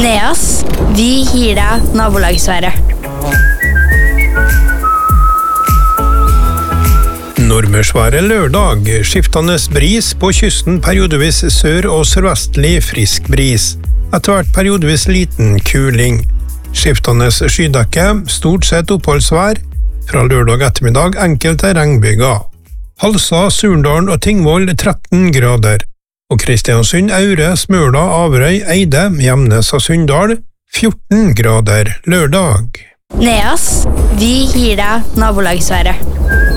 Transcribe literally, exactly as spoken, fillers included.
Neas, vi gir deg nabolagsværet. Nordmørsværet lørdag, skiftende bris på kysten, periodevis sør- og sørvestlig frisk bris. Etter hvert periodevis liten kuling. Skiftende skydekke, stort sett oppholdsvær. Fra lørdag ettermiddag enkelte regnbyger. Halsa, Surndalen og Tingvoll tretten grader. Og Kristiansund, Aure, Smøla, Averøy, Eide, Gjemnes og Sunndal fjorten grader lørdag. Neas, vi gir deg nabolagsværet.